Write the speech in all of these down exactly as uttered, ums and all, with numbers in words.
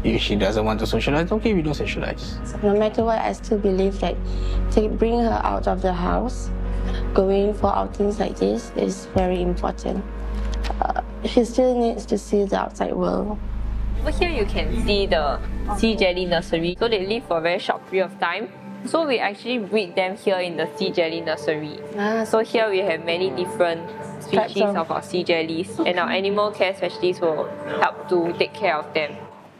If she doesn't want to socialize, okay, we don't socialize. No matter what, I still believe that to bring her out of the house, going for outings like this is very important. Uh, she still needs to see the outside world. Over here you can see the sea jelly nursery. So they live for a very short period of time. So we actually breed them here in the sea jelly nursery. Ah, so here we have many different species of our sea jellies, and our animal care specialists will help to take care of them.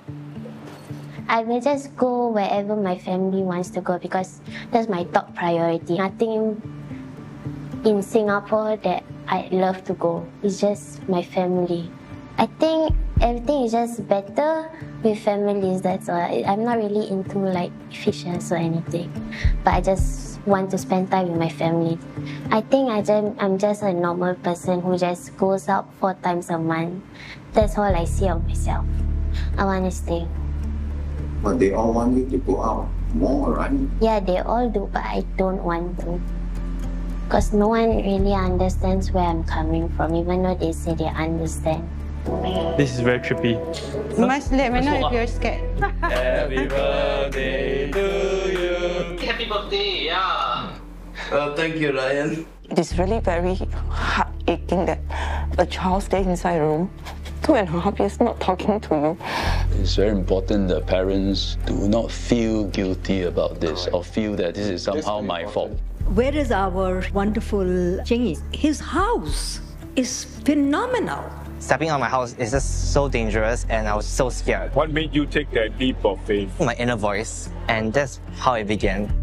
I will just go wherever my family wants to go because that's my top priority. Nothing in Singapore that I love to go. It's just my family. I think everything is just better with families, that's all. I'm not really into like fishes or anything, but I just want to spend time with my family. I think I just, I'm just a normal person who just goes out four times a month. That's all I see of myself. I want to stay. But they all want you to go out more, right? Yeah, they all do, but I don't want to. Because no one really understands where I'm coming from, even though they say they understand. This is very trippy. You must let me know if you're scared. Happy birthday to you. Happy birthday, yeah. Uh, thank you, Ryan. It is really very heart-aching that a child stays inside a room two and a half years not talking to you. It's very important that parents do not feel guilty about this or feel that this is somehow my fault. Where is our wonderful Chingy? His house is phenomenal. Stepping on my house is just so dangerous and I was so scared. What made you take that leap of faith? My inner voice, and that's how it began.